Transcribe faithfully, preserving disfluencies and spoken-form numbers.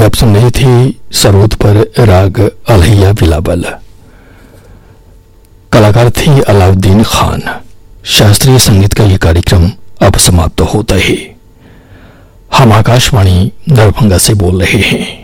अभी आप सुन रही थी सरोद पर राग अलहिया बिलावल। कलाकार थी अलाउद्दीन खान। शास्त्रीय संगीत का ये कार्यक्रम अब समाप्त होता है। हम आकाशवाणी दरभंगा से बोल रहे हैं।